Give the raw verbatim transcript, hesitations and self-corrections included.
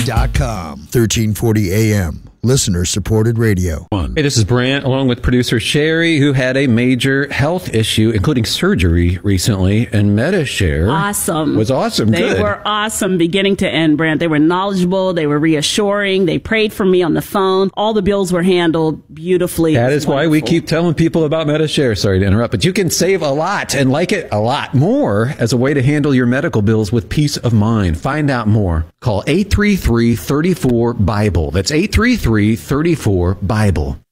dot com. thirteen forty A M. Listener-supported radio. Hey, this is Brant, along with producer Sherry, who had a major health issue, including surgery recently, and Medi-Share awesome. was awesome. They Good. were awesome beginning to end, Brant. They were knowledgeable. They were reassuring. They prayed for me on the phone. All the bills were handled beautifully. That is why we keep telling people about Medi-Share. Sorry to interrupt, but you can save a lot and like it a lot more as a way to handle your medical bills with peace of mind. Find out more. Call eight three three, three four, Bible. That's eight three three, three four, Bible.